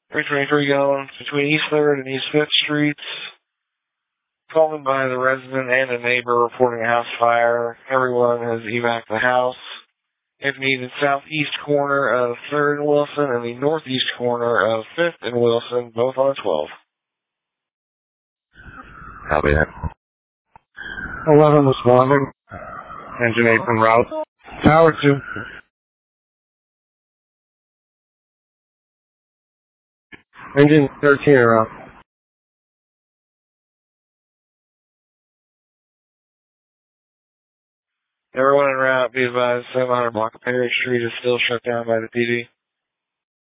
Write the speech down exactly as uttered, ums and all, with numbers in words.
three twenty-three going between East third and East fifth Streets. Called by the resident and a neighbor reporting a house fire. Everyone has evac the house. If needed, southeast corner of third and Wilson and the northeast corner of fifth and Wilson, both on twelve. Copy that. eleven responding. Engine eight en route. Tower two. Engine thirteen en route. Everyone en route, be advised, seven hundred block of Perry Street is still shut down by the P D.